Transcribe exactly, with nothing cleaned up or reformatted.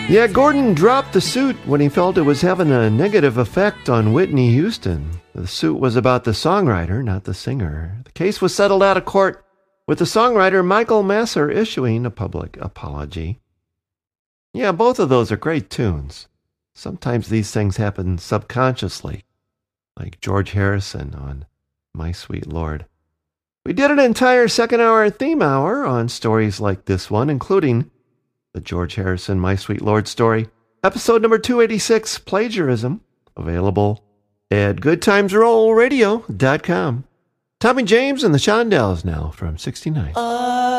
Yeah, Gordon dropped the suit when he felt it was having a negative effect on Whitney Houston. The suit was about the songwriter, not the singer. The case was settled out of court, with the songwriter Michael Masser issuing a public apology. Yeah, both of those are great tunes. Sometimes these things happen subconsciously, like George Harrison on My Sweet Lord. We did an entire second-hour theme hour on stories like this one, including the George Harrison My Sweet Lord story, episode number two eighty-six, Plagiarism, available at good times roll radio dot com. Tommy James and the Shondells now from sixty-nine. Uh.